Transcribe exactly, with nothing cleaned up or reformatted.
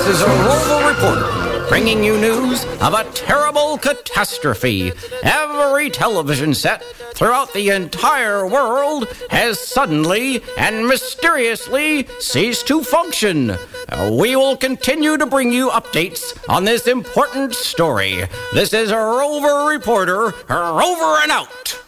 This is a Rover Reporter, bringing you news of a terrible catastrophe. Every television set throughout the entire world has suddenly and mysteriously ceased to function. Uh, we will continue to bring you updates on this important story. This is a Rover Reporter, Rover and out.